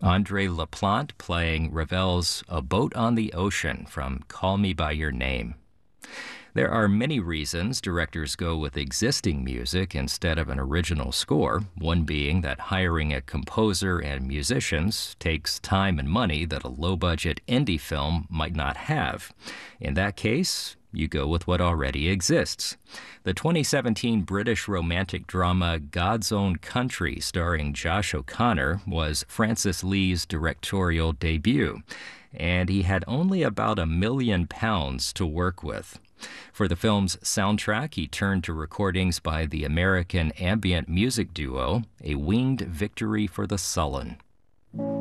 Andre Laplante playing Ravel's A Boat on the Ocean from Call Me by Your Name. There are many reasons directors go with existing music instead of an original score, one being that hiring a composer and musicians takes time and money that a low-budget indie film might not have. In that case, you go with what already exists. The 2017 British romantic drama God's Own Country, starring Josh O'Connor, was Francis Lee's directorial debut, and he had only about £1 million to work with. For the film's soundtrack, he turned to recordings by the American ambient music duo A Winged Victory for the Sullen.